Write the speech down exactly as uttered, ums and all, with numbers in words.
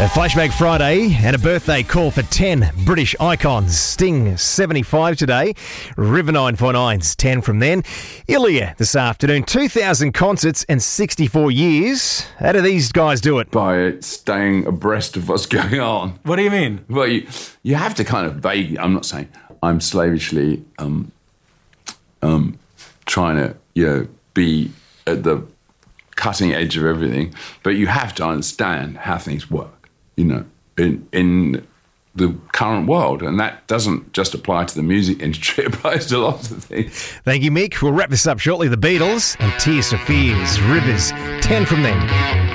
A Flashback Friday and a birthday call for ten British icons. Sting, seventy-five today. River nine four nine's ten from then. Ilya this afternoon. two thousand concerts and sixty-four years. How do these guys do it? By staying abreast of what's going on. What do you mean? Well, you, you have to kind of vaguely, I'm not saying I'm slavishly um, um, trying to, you know, be at the cutting edge of everything, but you have to understand how things work. You know, in in the current world. And that doesn't just apply to the music industry, it applies to lots of things. Thank you, Mick. We'll wrap this up shortly. The Beatles and Tears for Fears. Rivers, ten from them.